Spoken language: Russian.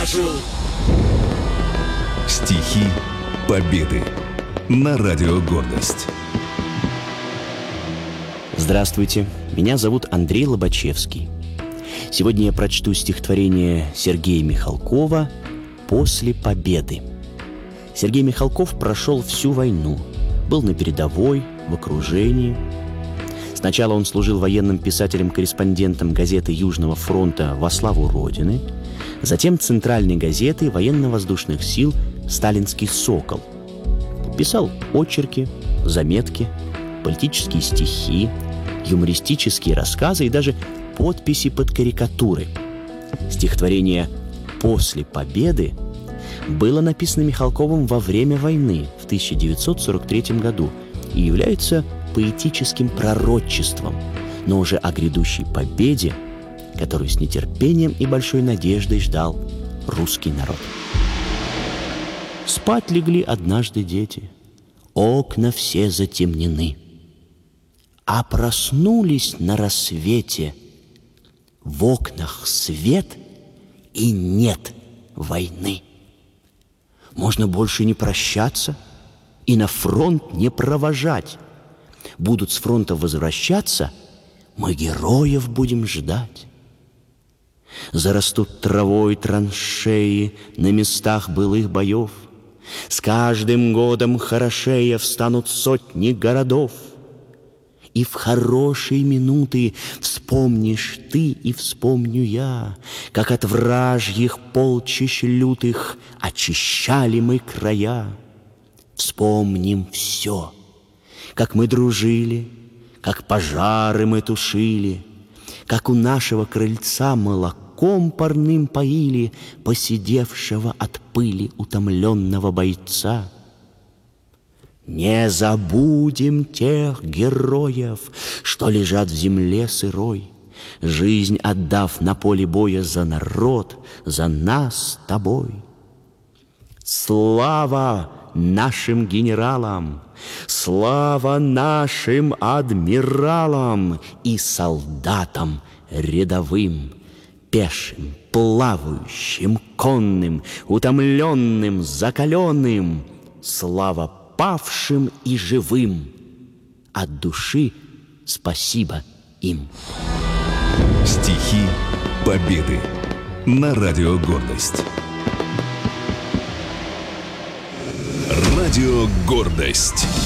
Стихи Победы на радио «Гордость». Здравствуйте, меня зовут Андрей Лобачевский. Сегодня я прочту стихотворение Сергея Михалкова «После победы». Сергей Михалков прошел всю войну, был на передовой, в окружении. Сначала он служил военным писателем-корреспондентом газеты Южного фронта «Во славу Родины», затем центральной газеты военно-воздушных сил «Сталинский сокол». Писал очерки, заметки, политические стихи, юмористические рассказы и даже подписи под карикатуры. Стихотворение «После победы» было написано Михалковым во время войны в 1943 году и является поэтическим пророчеством, но уже о грядущей победе, которую с нетерпением и большой надеждой ждал русский народ. Спать легли однажды дети, окна все затемнены, а проснулись на рассвете. В окнах свет и нет войны. Можно больше не прощаться и на фронт не провожать. Будут с фронта возвращаться, мы героев будем ждать. Зарастут травой траншеи на местах былых боев. С каждым годом хорошея встанут сотни городов. И в хорошие минуты вспомнишь ты и вспомню я, как от вражьих полчищ лютых очищали мы края. Вспомним все, как мы дружили, как пожары мы тушили, как у нашего крыльца молоком парным поили посидевшего от пыли утомленного бойца. Не забудем тех героев, что лежат в земле сырой, жизнь отдав на поле боя за народ, за нас с тобой. Слава нашим генералам, слава нашим адмиралам и солдатам рядовым, пешим, плавающим, конным, утомленным, закаленным. Слава павшим и живым, от души спасибо им. Стихи Победы на радио «Гордость». Радио «Гордость».